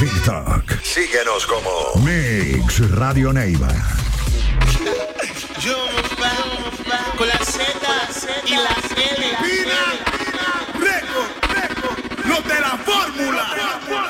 TikTok. Síguenos como Mix Radio Neiva. Yo me